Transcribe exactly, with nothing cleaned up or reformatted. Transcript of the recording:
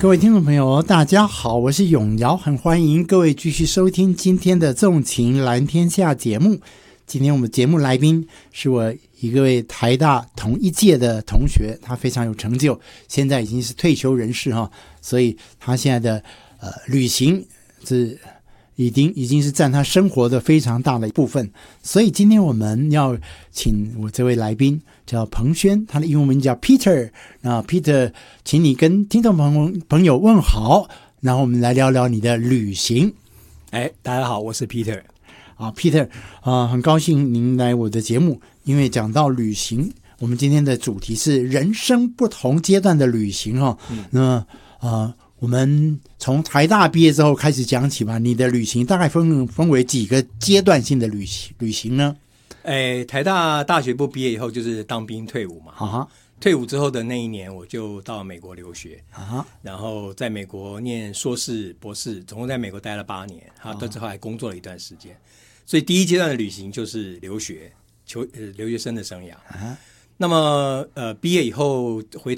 各位听众朋友大家好，我是永尧，很欢迎各位继续收听今天的纵情蓝天下节目。今天我们节目来宾是我一位台大同一届的同学，他非常有成就，现在已经是退休人士哈，所以他现在的呃旅行是已经已经是占他生活的非常大的一部分。所以今天我们要请我这位来宾叫彭轩，他的英文名叫 Peter。那 Peter， 请你跟听众朋友朋友问好，然后我们来聊聊你的旅行。 哎，大家好，我是 Peter。 啊 ，Peter， 啊、呃，很高兴您来我的节目，因为讲到旅行，我们今天的主题是人生不同阶段的旅行哈、哦。嗯、那呃，我们从台大毕业之后开始讲起吧。你的旅行大概分分为几个阶段性的旅行旅行呢？ 哎，台大大学部毕业以后就是当兵退伍嘛。 啊， 退伍之后的那一年，我就到美国留学啊， 然后在美国念硕士、博士，总共在美国待了八年。哈，到之后还工作了一段时间。所以第一阶段的旅行就是留学，求呃留学生的生涯。啊，那么呃毕业以后回